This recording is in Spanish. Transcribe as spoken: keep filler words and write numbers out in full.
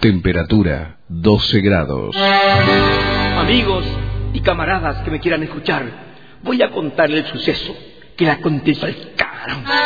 Temperatura doce grados. Amigos y camaradas que me quieran escuchar, voy a contarle el suceso que le aconteció al caramba.